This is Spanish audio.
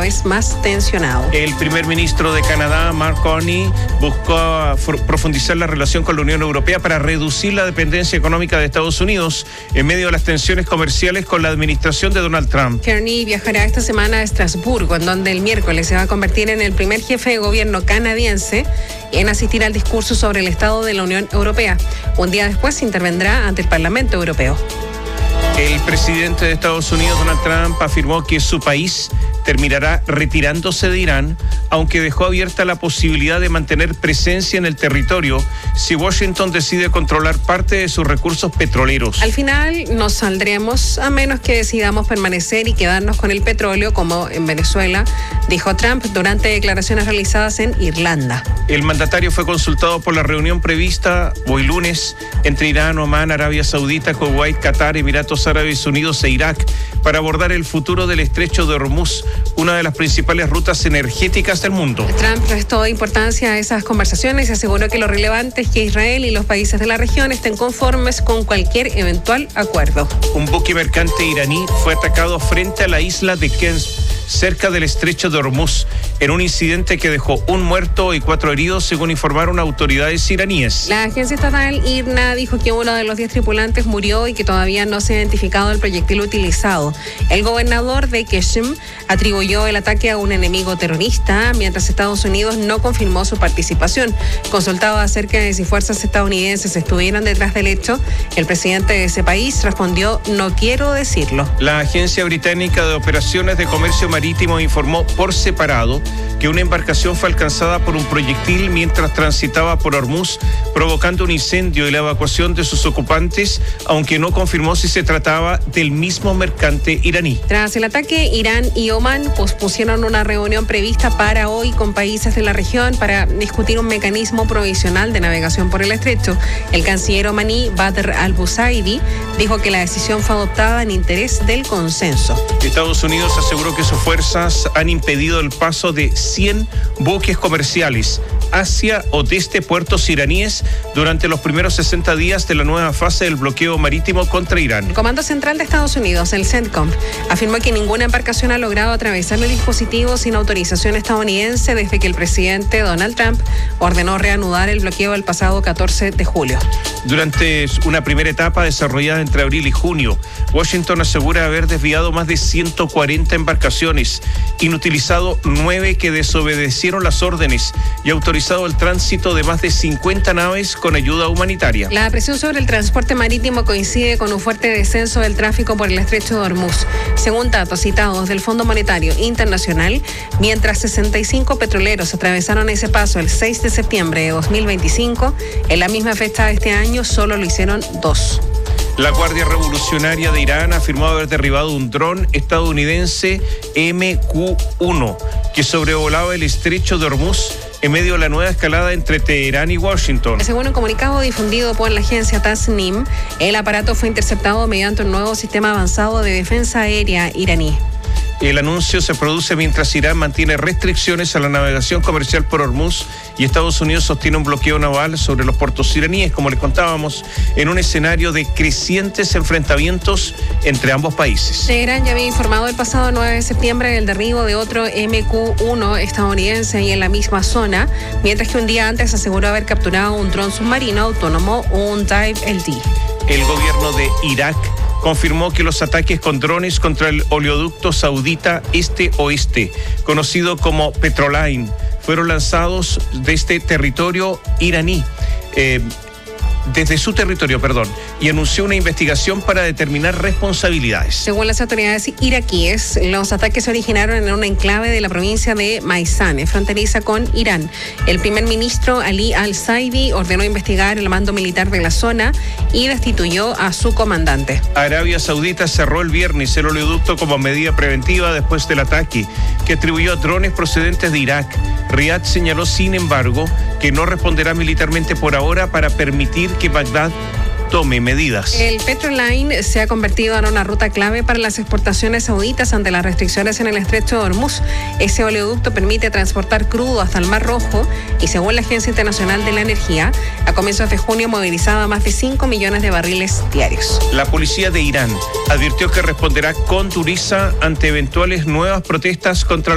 vez más tensionado. El primer ministro de Canadá, Mark Carney, buscó profundizar la relación con la Unión Europea para reducir la dependencia económica de Estados Unidos en medio de las tensiones comerciales con la administración de Donald Trump. Carney viajará esta semana a Estrasburgo, en donde el miércoles se va a convertir en el primer jefe de gobierno canadiense en asistir al discurso sobre el estado de la Unión Europea. Un día después intervendrá ante el Parlamento Europeo. El presidente de Estados Unidos, Donald Trump, afirmó que su país terminará retirándose de Irán, aunque dejó abierta la posibilidad de mantener presencia en el territorio si Washington decide controlar parte de sus recursos petroleros. Al final nos saldremos a menos que decidamos permanecer y quedarnos con el petróleo, como en Venezuela, dijo Trump durante declaraciones realizadas en Irlanda. El mandatario fue consultado por la reunión prevista hoy lunes entre Irán, Omán, Arabia Saudita, Kuwait, Qatar, Emiratos Árabes Unidos e Irak para abordar el futuro del estrecho de Hormuz, una de las principales rutas energéticas del mundo. Trump restó importancia a esas conversaciones y aseguró que lo relevante es que Israel y los países de la región estén conformes con cualquier eventual acuerdo. Un buque mercante iraní fue atacado frente a la isla de Kens, cerca del estrecho de Hormuz, en un incidente que dejó un muerto y 4 heridos, según informaron autoridades iraníes. La agencia estatal IRNA dijo que uno de los 10 tripulantes murió y que todavía no se ha identificado el proyectil utilizado. El gobernador de Qeshm atribuyó el ataque a un enemigo terrorista, mientras Estados Unidos no confirmó su participación. Consultado acerca de si fuerzas estadounidenses estuvieran detrás del hecho, el presidente de ese país respondió: no quiero decirlo. La Agencia Británica de Operaciones de Comercio Marítimo informó por separado que una embarcación fue alcanzada por un proyectil mientras transitaba por Hormuz, provocando un incendio y la evacuación de sus ocupantes, aunque no confirmó si se trataba del mismo mercante iraní. Tras el ataque, Irán y Omán pospusieron una reunión prevista para hoy con países de la región para discutir un mecanismo provisional de navegación por el estrecho. El canciller omaní, Badr al-Busaidi, dijo que la decisión fue adoptada en interés del consenso. Estados Unidos aseguró que sus fuerzas han impedido el paso de 100 buques comerciales hacia o desde puertos iraníes durante los primeros 60 días de la nueva fase del bloqueo marítimo contra Irán. El Comando Central de Estados Unidos, el CENTCOM, afirmó que ninguna embarcación ha logrado atravesar el dispositivo sin autorización estadounidense desde que el presidente Donald Trump ordenó reanudar el bloqueo el pasado 14 de julio. Durante una primera etapa desarrollada entre abril y junio, Washington asegura haber desviado más de 140 embarcaciones, inutilizado 9 que desobedecieron las órdenes y autorizado el tránsito de más de 50 naves con ayuda humanitaria. La presión sobre el transporte marítimo coincide con un fuerte descenso del tráfico por el estrecho de Hormuz. Según datos citados del Fondo Monetario Internacional, mientras 65 petroleros atravesaron ese paso el 6 de septiembre de 2025, en la misma fecha de este año solo lo hicieron 2. La Guardia Revolucionaria de Irán afirmó haber derribado un dron estadounidense MQ-1 que sobrevolaba el estrecho de Hormuz en medio de la nueva escalada entre Teherán y Washington. Según un comunicado difundido por la agencia Tasnim, el aparato fue interceptado mediante un nuevo sistema avanzado de defensa aérea iraní. El anuncio se produce mientras Irán mantiene restricciones a la navegación comercial por Hormuz y Estados Unidos sostiene un bloqueo naval sobre los puertos iraníes, como les contábamos, en un escenario de crecientes enfrentamientos entre ambos países. Teherán ya había informado el pasado 9 de septiembre del derribo de otro MQ-1 estadounidense y en la misma zona, mientras que un día antes aseguró haber capturado un dron submarino autónomo, un Dive-LD. El gobierno de Irak confirmó que los ataques con drones contra el oleoducto saudita este-oeste, conocido como Petroline, fueron lanzados desde territorio iraní. Desde su territorio, y anunció una investigación para determinar responsabilidades. Según las autoridades iraquíes, los ataques se originaron en un enclave de la provincia de Maizane, fronteriza con Irán. El primer ministro Ali al-Saidi ordenó investigar el mando militar de la zona y destituyó a su comandante. Arabia Saudita cerró el viernes el oleoducto como medida preventiva después del ataque, que atribuyó a drones procedentes de Irak. Riad señaló, sin embargo, que no responderá militarmente por ahora para permitir que Bagdad tome medidas. El Petroline se ha convertido en una ruta clave para las exportaciones sauditas ante las restricciones en el estrecho de Hormuz. Ese oleoducto permite transportar crudo hasta el Mar Rojo y, según la Agencia Internacional de la Energía, a comienzos de junio movilizaba más de 5 millones de barriles diarios. La policía de Irán advirtió que responderá con dureza ante eventuales nuevas protestas contra